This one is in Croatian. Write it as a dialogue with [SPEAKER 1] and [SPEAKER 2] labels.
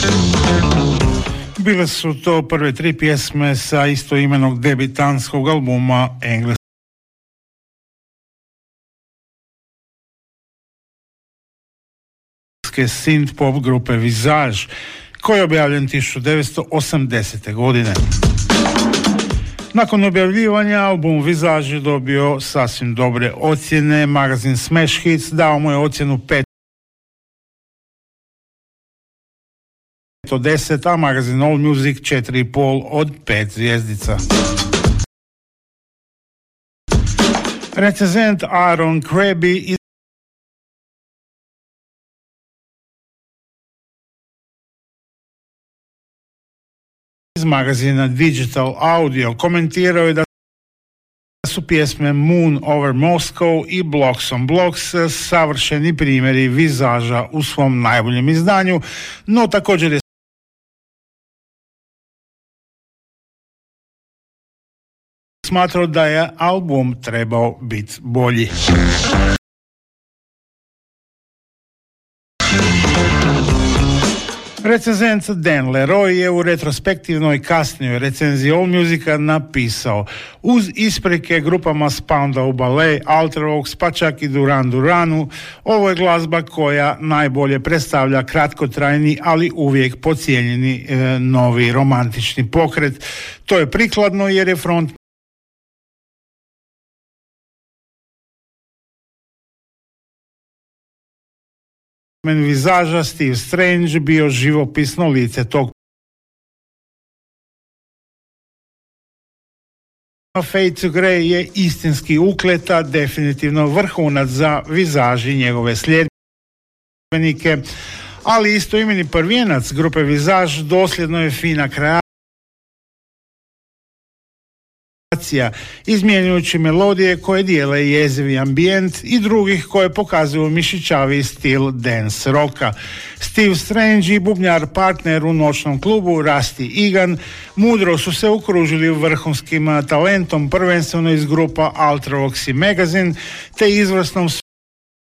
[SPEAKER 1] Bile su to prve tri pjesme sa istoimenog debitanskog albuma engleske synth-pop grupe Visage, koji je objavljen 1980. godine. Nakon objavljivanja album Visage je dobio sasvim dobre ocjene. Magazin Smash Hits dao mu je ocjenu 5 od 10, a magazin All Music 4,5 od 5 zvjezdica. Recenzent Aaron Krabi iz magazina Digital Audio komentirao je da su pjesme Moon Over Moscow i Blocks on Blocks savršeni primjeri Vizaža u svom najboljem izdanju, no također je smatrao da je album trebao biti bolji. Recenzent Dan Leroy je u retrospektivnoj kasnijoj recenziji All Musica napisao: uz isprike grupama Spandau Ballet, Ultravox pa čak i Duran Duranu, ovo je glazba koja najbolje predstavlja kratkotrajni, ali uvijek podcijenjeni novi romantični pokret. To je prikladno jer je front Vizaža Steve Strange bio živopisno lice tog Fade to Grey je istinski ukleta, definitivno vrhunac za Vizaž i njegove sljedbenike, ali istoimeni prvijenac grupe Vizaž dosljedno je fina kreacija, izmjenjujući melodije koje dijele jezivi ambijent i drugih koje pokazuju mišićavi stil dance rocka. Steve Strange i bubnjar partner u noćnom klubu Rusty Egan mudro su se okružili vrhunskim talentom, prvenstveno iz grupa Ultravox i Magazine, te izvrsnom